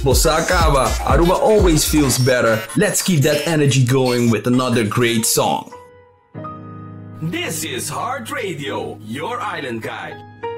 Bosakaba, Aruba always feels better. Let's keep that energy going with another great song. This is Heart Radio, your island guide.